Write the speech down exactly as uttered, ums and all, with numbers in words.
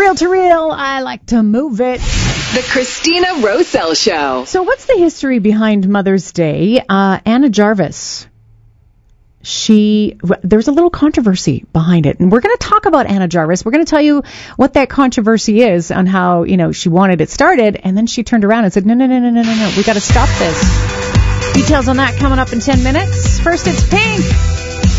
reel to reel, I like to move it. The Christina Roselle Show. So what's the history behind Mother's Day? Uh, Anna Jarvis. She, there's a little controversy behind it. And we're going to talk about Anna Jarvis. We're going to tell you what that controversy is on how, you know, she wanted it started. And then she turned around and said, no, no, no, no, no, no, no. We got to stop this. Details on that coming up in ten minutes. First, it's Pink.